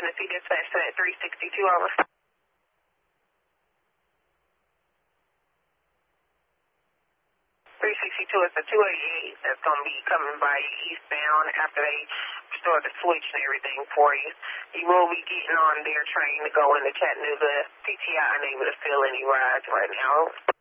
Tennessee dispatch at 362 over. 362 is the 288 that's going to be coming by you eastbound after they restore the switch and everything for you. You will be getting on their train to go into Chattanooga. PTI unable to fill any rides right now.